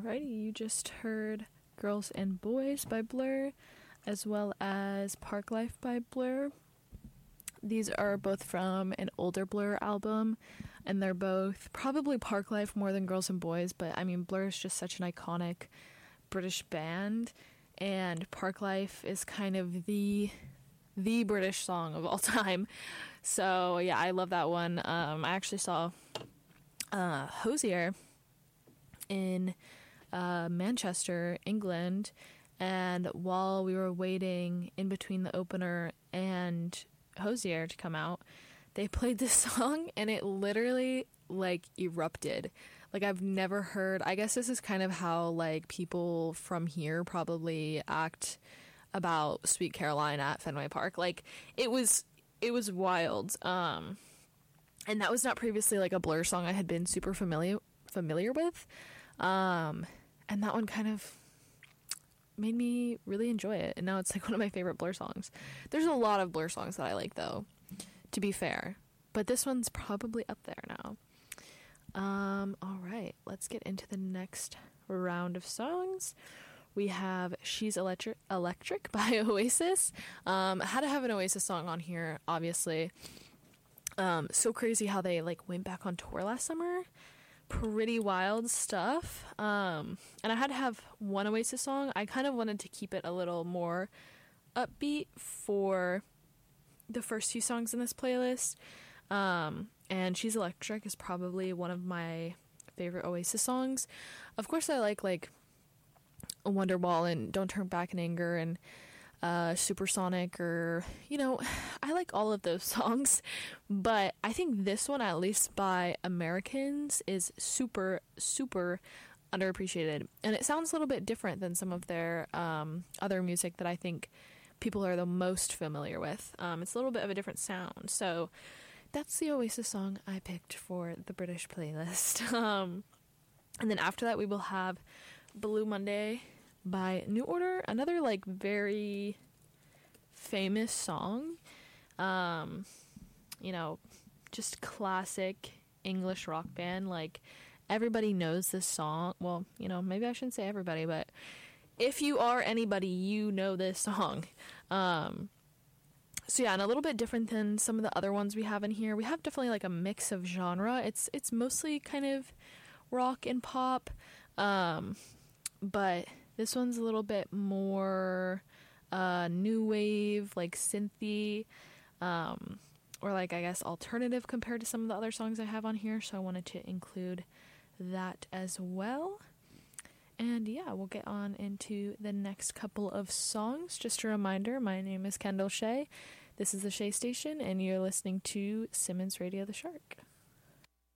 Alrighty, you just heard Girls and Boys by Blur, as well as Park Life by Blur. These are both from an older Blur album, and they're both probably Park Life more than Girls and Boys, but I mean, Blur is just such an iconic British band, and Park Life is kind of the British song of all time. So yeah, I love that one. I actually saw Hozier in Manchester, England, and while we were waiting in between the opener and Hozier to come out, they played this song and it literally like erupted. Like, I've never heard, I guess this is kind of how like people from here probably act about Sweet Caroline at Fenway Park. Like, it was wild. And that was not previously like a Blur song I had been super familiar with. And that one kind of made me really enjoy it, and now it's like one of my favorite Blur songs. There's a lot of Blur songs that I like, though, to be fair, but this one's probably up there now. All right, let's get into the next round of songs. We have She's Electric by Oasis. Had to have an Oasis song on here, obviously. So crazy how they like went back on tour last summer. Pretty wild stuff. And I had to have one Oasis song. I kind of wanted to keep it a little more upbeat for the first few songs in this playlist. And She's Electric is probably one of my favorite Oasis songs. Of course, I like Wonderwall and Don't Turn Back in Anger and Supersonic, or, you know, I like all of those songs, but I think this one, at least by Americans, is super underappreciated, and it sounds a little bit different than some of their other music that I think people are the most familiar with. It's a little bit of a different sound, so that's the Oasis song I picked for the British playlist. And then after that we will have Blue Monday by New Order, another like very famous song. You know, just classic English rock band. Like, everybody knows this song. Well, you know, maybe I shouldn't say everybody, but if you are anybody, you know this song. So yeah, and a little bit different than some of the other ones we have in here. We have definitely like a mix of genre. It's mostly kind of rock and pop, but this one's a little bit more new wave, like synthy, or like, I guess, alternative compared to some of the other songs I have on here. So I wanted to include that as well. And yeah, we'll get on into the next couple of songs. Just a reminder, my name is Kendall Shea. This is the Shea Station, and you're listening to Simmons Radio the Shark.